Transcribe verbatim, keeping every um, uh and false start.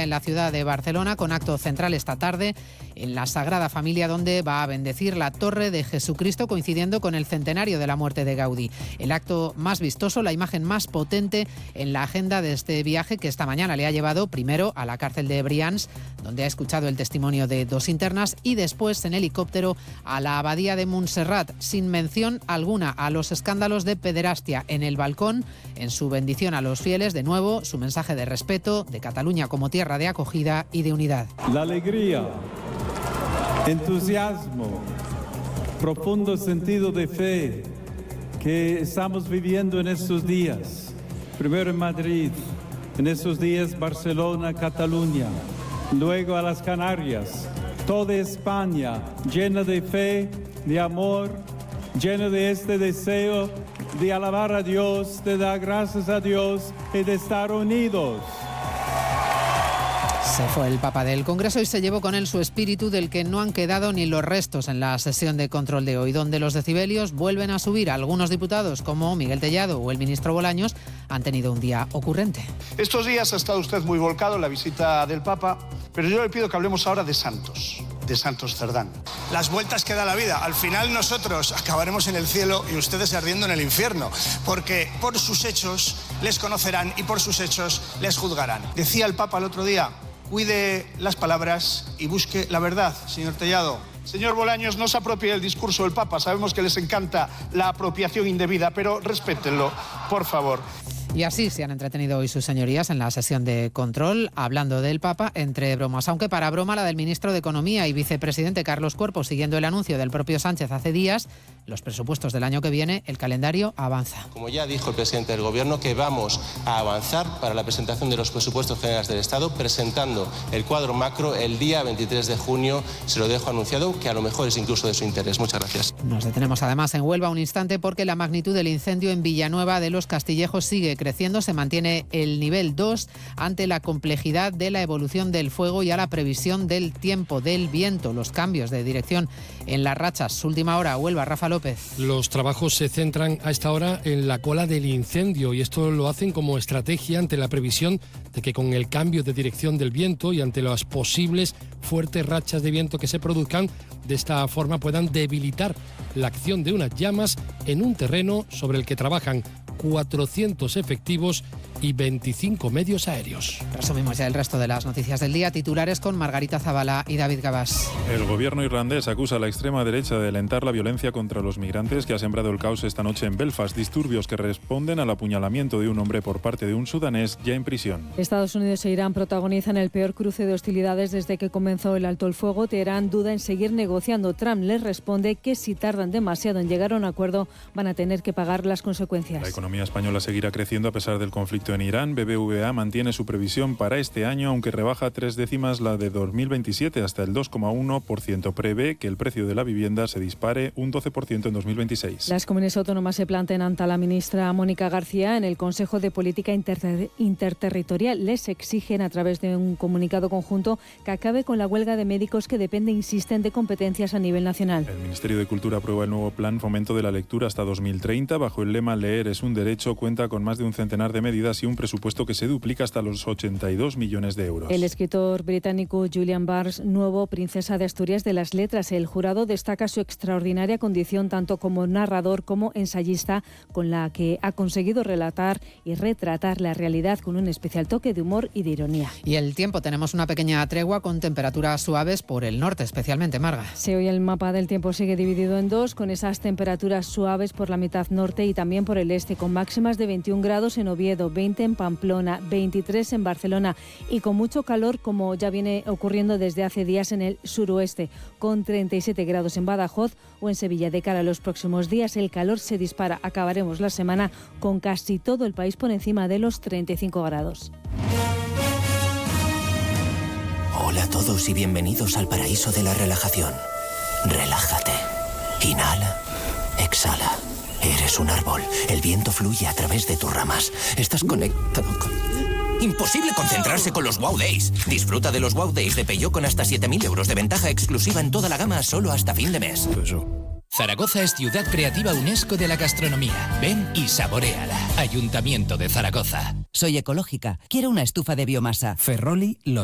en la ciudad de Barcelona, con acto central esta tarde en la Sagrada Familia, donde va a bendecir la Torre de Jesucristo, coincidiendo con el centenario de la muerte de Gaudí. El acto más vistoso, la imagen más potente en la agenda de este viaje, que esta mañana le ha llevado primero a la cárcel de Brians, donde ha escuchado el testimonio de dos internas, y después en helicóptero a la abadía de Montserrat, sin mención alguna a los escándalos de pederastia. En el balcón, en su bendición a los fieles, de nuevo su mensaje de respeto, de Cataluña como tierra de acogida y de unidad. La alegría, entusiasmo, profundo sentido de fe que estamos viviendo en estos días. Primero en Madrid, en estos días Barcelona, Cataluña, luego a las Canarias, toda España llena de fe, de amor, llena de este deseo de alabar a Dios, de dar gracias a Dios y de estar unidos. Se fue el Papa del Congreso y se llevó con él su espíritu, del que no han quedado ni los restos en la sesión de control de hoy, donde los decibelios vuelven a subir. Algunos diputados, como Miguel Tellado o el ministro Bolaños, han tenido un día ocurrente. Estos días ha estado usted muy volcado en la visita del Papa, pero yo le pido que hablemos ahora de santos, de Santos Cerdán. Las vueltas que da la vida. Al final nosotros acabaremos en el cielo y ustedes ardiendo en el infierno, porque por sus hechos les conocerán y por sus hechos les juzgarán. Decía el Papa el otro día: cuide las palabras y busque la verdad, señor Tellado. Señor Bolaños, no se apropie del discurso del Papa. Sabemos que les encanta la apropiación indebida, pero respétenlo, por favor. Y así se han entretenido hoy sus señorías en la sesión de control, hablando del Papa entre bromas. Aunque para broma la del ministro de Economía y vicepresidente Carlos Cuerpo, siguiendo el anuncio del propio Sánchez hace días, los presupuestos del año que viene, el calendario avanza. Como ya dijo el presidente del Gobierno, que vamos a avanzar para la presentación de los presupuestos generales del Estado, presentando el cuadro macro el día veintitrés de junio. Se lo dejo anunciado, que a lo mejor es incluso de su interés. Muchas gracias. Nos detenemos además en Huelva un instante, porque la magnitud del incendio en Villanueva de los Castillejos sigue creciendo. Se mantiene el nivel dos ante la complejidad de la evolución del fuego y a la previsión del tiempo, del viento, los cambios de dirección en las rachas. Última hora, Huelva, Rafa López. Los trabajos se centran a esta hora en la cola del incendio, y esto lo hacen como estrategia ante la previsión de que con el cambio de dirección del viento y ante las posibles fuertes rachas de viento que se produzcan, de esta forma puedan debilitar la acción de unas llamas en un terreno sobre el que trabajan cuatrocientos efectivos y veinticinco medios aéreos. Resumimos ya el resto de las noticias del día. Titulares con Margarita Zavala y David Gabás. El gobierno irlandés acusa a la extrema derecha de alentar la violencia contra los migrantes, que ha sembrado el caos esta noche en Belfast. Disturbios que responden al apuñalamiento de un hombre por parte de un sudanés ya en prisión. Estados Unidos e Irán protagonizan el peor cruce de hostilidades desde que comenzó el alto el fuego. Teherán duda en seguir negociando. Trump les responde que si tardan demasiado en llegar a un acuerdo, van a tener que pagar las consecuencias. La economía española seguirá creciendo a pesar del conflicto en Irán. B B V A mantiene su previsión para este año, aunque rebaja tres décimas la de dos mil veintisiete hasta el dos coma uno por ciento. Prevé que el precio de la vivienda se dispare un doce por ciento en dos mil veintiséis. Las comunidades autónomas se plantean ante la ministra Mónica García en el Consejo de Política Inter- Interterritorial. Les exigen, a través de un comunicado conjunto, que acabe con la huelga de médicos que depende, insisten, de competencias a nivel nacional. El Ministerio de Cultura aprueba el nuevo Plan Fomento de la Lectura hasta dos mil treinta. Bajo el lema Leer es un derecho, cuenta con más de un centenar de medidas y un presupuesto que se duplica hasta los ochenta y dos millones de euros. El escritor británico Julian Barnes, nuevo Princesa de Asturias de las Letras. El jurado destaca su extraordinaria condición tanto como narrador como ensayista, con la que ha conseguido relatar y retratar la realidad con un especial toque de humor y de ironía. Y el tiempo, tenemos una pequeña tregua con temperaturas suaves por el norte, especialmente, Marga. Sí, hoy el mapa del tiempo sigue dividido en dos, con esas temperaturas suaves por la mitad norte y también por el este, con máximas de veintiún grados en Oviedo, veinte en Pamplona, veintitrés en Barcelona y con mucho calor, como ya viene ocurriendo desde hace días en el suroeste, con treinta y siete grados en Badajoz o en Sevilla. De cara a los próximos días, el calor se dispara. Acabaremos la semana con casi todo el país por encima de los treinta y cinco grados. Hola a todos y bienvenidos al paraíso de la relajación. Relájate. Inhala. Exhala. Eres un árbol. El viento fluye a través de tus ramas. Estás conectado con... Imposible concentrarse con los Wow Days. Disfruta de los Wow Days de Peugeot con hasta siete mil euros de ventaja exclusiva en toda la gama solo hasta fin de mes. Zaragoza es ciudad creativa UNESCO de la gastronomía. Ven y saboréala. Ayuntamiento de Zaragoza. Soy ecológica. Quiero una estufa de biomasa. Ferroli lo